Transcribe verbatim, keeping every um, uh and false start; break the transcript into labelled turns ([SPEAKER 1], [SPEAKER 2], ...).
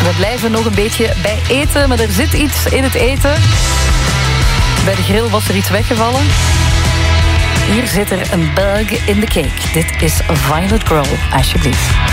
[SPEAKER 1] We blijven nog een beetje bij eten, maar er zit iets in het eten. Bij de grill was er iets weggevallen. Hier zit er een bug in de cake. Dit is Violet Girl, alsjeblieft.